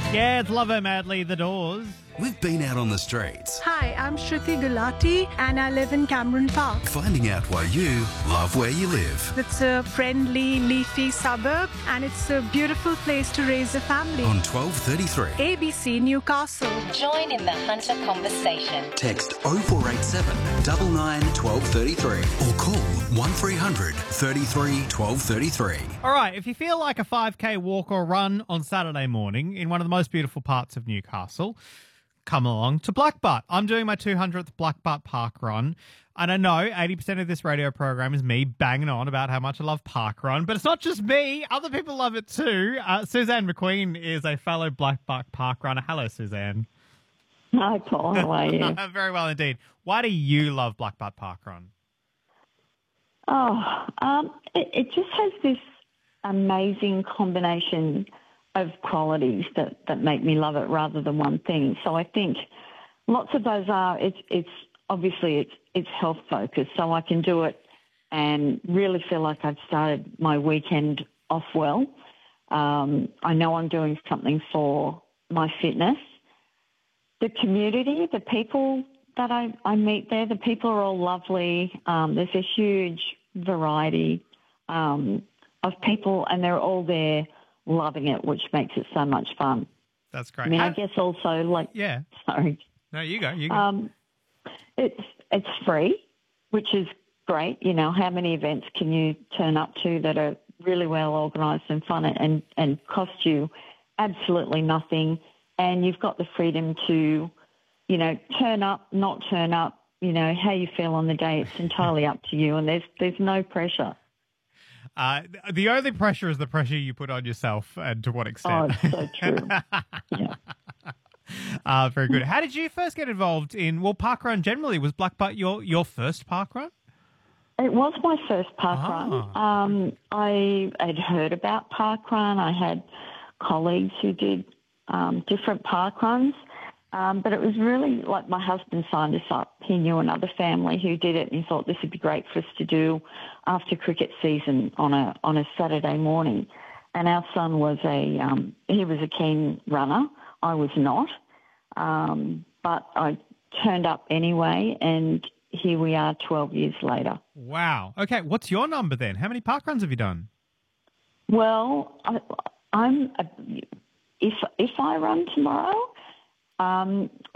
Yeah, it's Love Her Madly, The Doors. We've been out on the streets, Hi, I'm Shruti Gulati and I live in Cameron Park. finding out why you love where you live. It's a friendly, leafy suburb and it's a beautiful place to raise a family. On 1233. ABC Newcastle. Join in the Hunter conversation. Text 0487 99 1233 or call 1300 33 1233. All right, if you feel like a 5K walk or run on Saturday morning in one of the most beautiful parts of Newcastle, come along to Blackbutt. I'm doing my 200th Blackbutt Park Run, and I know 80% of this radio program is me banging on about how much I love Park Run, but it's not just me. Other people love it too. Suzanne McQueen is a fellow Blackbutt Park runner. Hello, Suzanne. Hi, Paul. How are you? Very well indeed. Why do you love Blackbutt Park Run? It just has this amazing combination of qualities that make me love it rather than one thing. So I think lots of those are, it's obviously health focused, so I can do it and really feel like I've started my weekend off well. I know I'm doing something for my fitness. The community, the people that I meet there, the people are all lovely. There's a huge variety of people and they're all there loving it, which makes it so much fun. That's great. I mean, I guess also Yeah. Sorry. No, you go. It's free, which is great. You know, how many events can you turn up to that are really well organised and fun and cost you absolutely nothing? And you've got the freedom to, you know, turn up, not turn up, you know, how you feel on the day. It's entirely up to you and there's no pressure. The only pressure is the pressure you put on yourself and to what extent. Oh, it's so true. Yeah. Very good. How did you first get involved in, parkrun generally? Was Blackbutt your first parkrun? It was my first parkrun. I had heard about parkrun. I had colleagues who did different parkruns. But it was really like my husband signed us up. He knew another family who did it and he thought this would be great for us to do after cricket season on a Saturday morning. And our son was he was a keen runner. I was not. But I turned up anyway and here we are 12 years later. Wow. Okay, what's your number then? How many parkruns have you done? Well, if I run tomorrow,